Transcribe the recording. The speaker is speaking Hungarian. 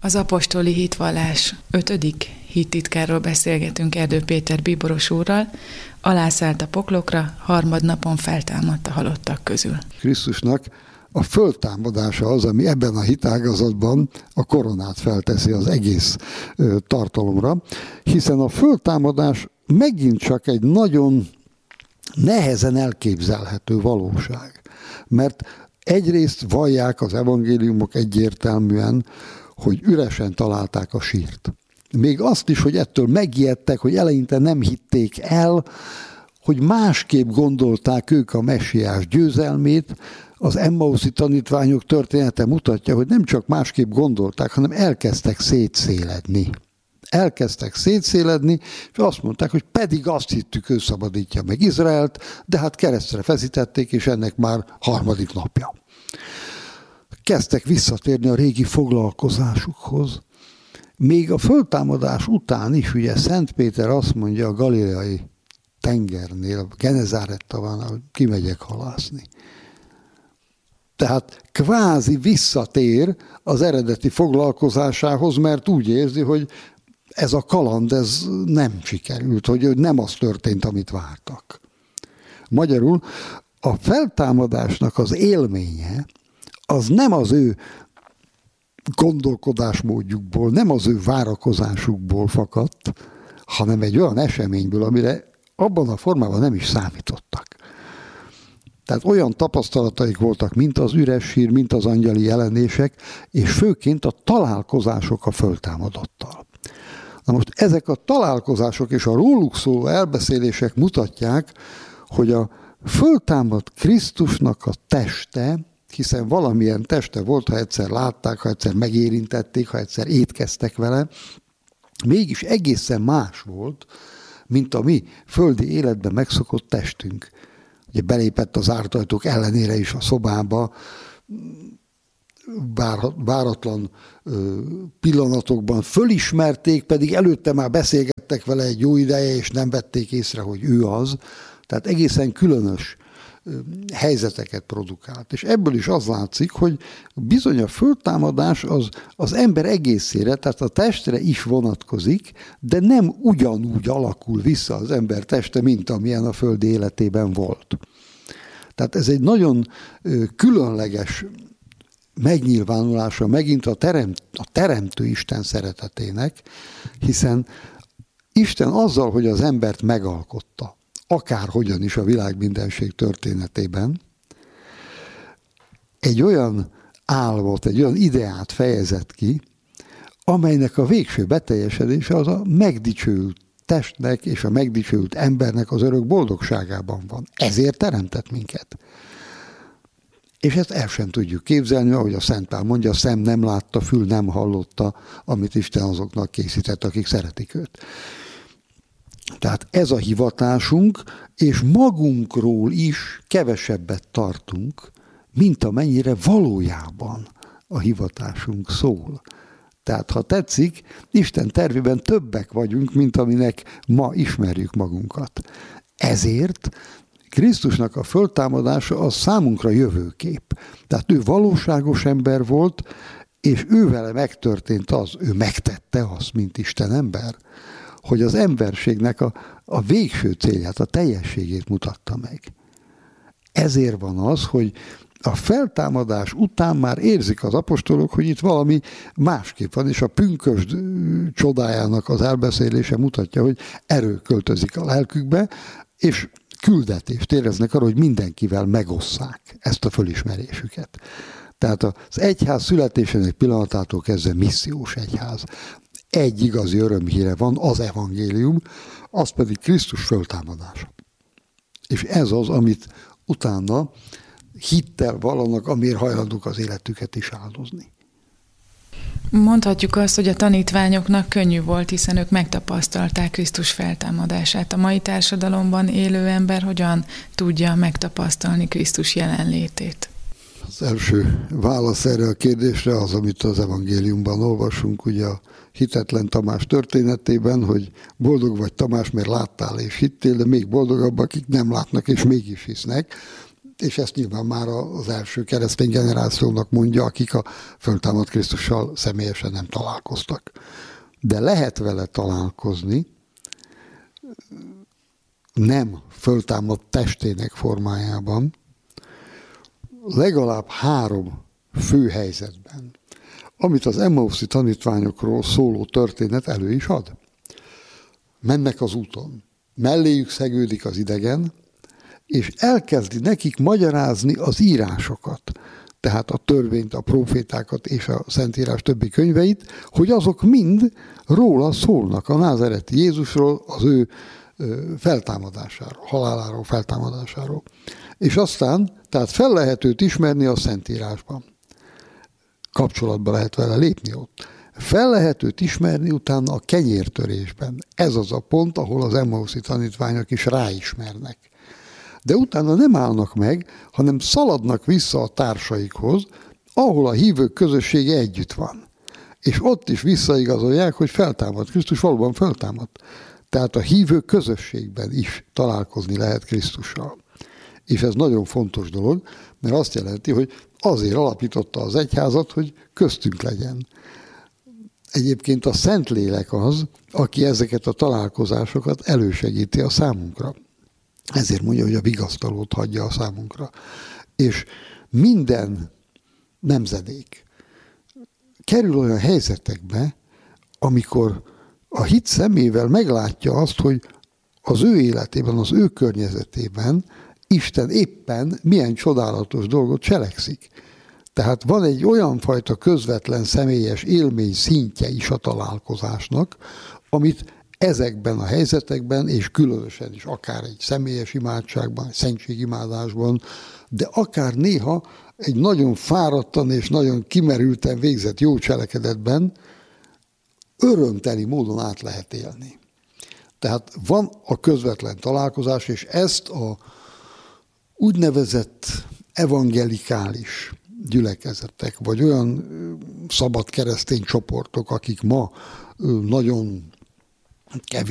Az apostoli hitvallás 5. hittitkáról beszélgetünk Erdő Péter bíboros úrral. Alászállt a poklokra, harmadnapon feltámadt a halottak közül. Krisztusnak a föltámadása az, ami ebben a hitágazatban a koronát felteszi az egész tartalomra, hiszen a föltámadás megint csak egy nagyon nehezen elképzelhető valóság. Mert egyrészt vallják az evangéliumok egyértelműen, hogy üresen találták a sírt. Még azt is, hogy ettől megijedtek, hogy eleinte nem hitték el, hogy másképp gondolták ők a messiás győzelmét. Az emmauszi tanítványok története mutatja, hogy nem csak másképp gondolták, hanem elkezdtek szétszéledni. És azt mondták, hogy pedig azt hittük, ő szabadítja meg Izraelt, de hát keresztre feszítették, és ennek már harmadik napja. Kezdtek visszatérni a régi foglalkozásukhoz. Még a föltámadás után is, ugye Szent Péter azt mondja a galileai tengernél, Genezáretta van, hogy kimegyek halászni. Tehát kvázi visszatér az eredeti foglalkozásához, mert úgy érzi, hogy ez a kaland, ez nem sikerült, hogy nem az történt, amit vártak. Magyarul a feltámadásnak az élménye, az nem az ő gondolkodásmódjukból, nem az ő várakozásukból fakadt, hanem egy olyan eseményből, amire abban a formában nem is számítottak. Tehát olyan tapasztalataik voltak, mint az üres sír, mint az angyali jelenések, és főként a találkozások a föltámadottal. Na most ezek a találkozások és a róluk szóló elbeszélések mutatják, hogy a föltámadt Krisztusnak a teste, hiszen valamilyen teste volt, ha egyszer látták, ha egyszer megérintették, ha egyszer étkeztek vele, mégis egészen más volt, mint a mi földi életben megszokott testünk. Ugye belépett az zárt ajtók ellenére is a szobába, váratlan pillanatokban fölismerték, pedig előtte már beszélgettek vele egy jó ideje, és nem vették észre, hogy ő az. Tehát egészen különös helyzeteket produkált. És ebből is az látszik, hogy bizony a föltámadás az ember egészére, tehát a testre is vonatkozik, de nem ugyanúgy alakul vissza az ember teste, mint amilyen a földi életében volt. Tehát ez egy nagyon különleges megnyilvánulása megint a teremtő Isten szeretetének, hiszen Isten azzal, hogy az embert megalkotta, akárhogyan is a világ mindenség történetében, egy olyan álmot, egy olyan ideát fejezett ki, amelynek a végső beteljesedése az a megdicsőült testnek és a megdicsőült embernek az örök boldogságában van. Ezért teremtett minket. És ezt el sem tudjuk képzelni, ahogy a Szent Pál mondja, a szem nem látta, fül nem hallotta, amit Isten azoknak készített, akik szeretik őt. Tehát ez a hivatásunk, és magunkról is kevesebbet tartunk, mint amennyire valójában a hivatásunk szól. Tehát, ha tetszik, Isten tervében többek vagyunk, mint aminek ma ismerjük magunkat. Ezért Krisztusnak a föltámadása az számunkra jövőkép. Tehát ő valóságos ember volt, és ővele megtörtént az, ő megtette azt, mint Isten ember, hogy az emberségnek a végső célját, a teljességét mutatta meg. Ezért van az, hogy a feltámadás után már érzik az apostolok, hogy itt valami másképp van, és a pünkösd csodájának az elbeszélése mutatja, hogy erő költözik a lelkükbe, és küldetést éreznek arra, hogy mindenkivel megosszák ezt a fölismerésüket. Tehát az egyház születésének pillanatától kezdve missziós egyház. Egy igazi örömhíre van, az evangélium, az pedig Krisztus föltámadása. És ez az, amit utána hittel vallanak, amiért hajlandók az életüket is áldozni. Mondhatjuk azt, hogy a tanítványoknak könnyű volt, hiszen ők megtapasztalták Krisztus feltámadását. A mai társadalomban élő ember hogyan tudja megtapasztalni Krisztus jelenlétét? Az első válasz erre a kérdésre az, amit az evangéliumban olvasunk, ugye a hitetlen Tamás történetében, hogy boldog vagy Tamás, mert láttál és hittél, de még boldogabb, akik nem látnak és mégis hisznek. és ezt nyilván már az első keresztény generációnak mondja, akik a föltámadt Krisztussal személyesen nem találkoztak. De lehet vele találkozni, nem föltámadt testének formájában, legalább 3 fő helyzetben, amit az Emmauszi tanítványokról szóló történet elő is ad. Mennek az úton, melléjük szegődik az idegen, és elkezdi nekik magyarázni az írásokat, tehát a törvényt, a profétákat és a Szentírás többi könyveit, hogy azok mind róla szólnak, a názáreti Jézusról, az ő feltámadásáról, haláláról, feltámadásáról. És aztán, tehát fel lehet őt ismerni a Szentírásban. Kapcsolatba lehet vele lépni ott. Fel lehet őt ismerni utána a kenyértörésben. Ez az a pont, ahol az Emmauszi tanítványok is ráismernek. De utána nem állnak meg, hanem szaladnak vissza a társaikhoz, ahol a hívők közössége együtt van. És ott is visszaigazolják, hogy feltámad. Krisztus valóban feltámadt. Tehát a hívők közösségben is találkozni lehet Krisztussal. És ez nagyon fontos dolog, mert azt jelenti, hogy azért alapította az egyházat, hogy köztünk legyen. Egyébként a Szentlélek az, aki ezeket a találkozásokat elősegíti a számunkra. Ezért mondja, hogy a vigasztalót hagyja a számunkra. És minden nemzedék kerül olyan helyzetekbe, amikor a hit szemével meglátja azt, hogy az ő életében, az ő környezetében Isten éppen milyen csodálatos dolgot cselekszik. Tehát van egy olyan fajta közvetlen személyes élmény szintje is a találkozásnak, amit ezekben a helyzetekben, és különösen is akár egy személyes imádságban, egy szentségimádásban, de akár néha egy nagyon fáradtan és nagyon kimerülten végzett jó cselekedetben örömteli módon át lehet élni. Tehát van a közvetlen találkozás, és ezt a úgynevezett evangelikális gyülekezetek, vagy olyan szabad keresztény csoportok, akik ma nagyon kevés